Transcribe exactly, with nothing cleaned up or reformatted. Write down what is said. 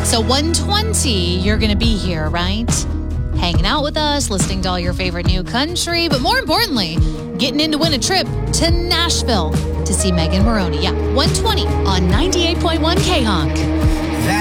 So one twenty, you're going to be here, right? Hanging out with us, listening to all your favorite new country, but more importantly, getting in to win a trip to Nashville to see Megan Moroney. Yeah, one twenty on ninety-eight point one K-Honk.